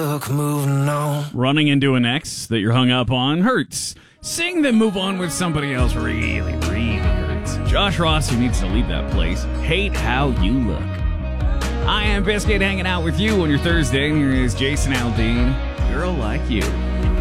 Look, moving on. Running into an ex that you're hung up on hurts. Seeing them move on with somebody else really, really hurts. Josh Ross, who needs to leave that place, hate how you look. I am Biscuit hanging out with you on your Thursday. Here is Jason Aldean, Girl Like You.